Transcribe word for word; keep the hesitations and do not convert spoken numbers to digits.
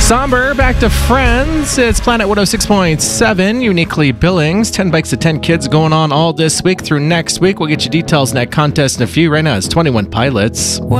Somber, back to Friends. It's Planet one oh six point seven, uniquely Billings. ten bikes to ten kids going on all this week through next week. We'll get you details in that contest in a few. Right now, it's twenty-one Pilots.